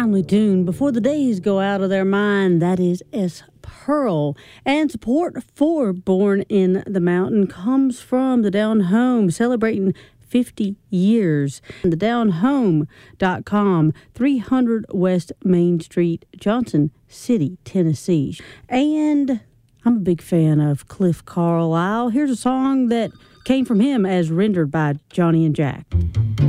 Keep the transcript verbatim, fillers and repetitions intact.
timely tune before the days go out of their mind. That is S. Pearl. And support for Born in the Mountain comes from the Down Home, celebrating fifty years. The down home dot com, three hundred West Main Street, Johnson City, Tennessee. And I'm a big fan of Cliff Carlisle. Here's a song that came from him as rendered by Johnny and Jack.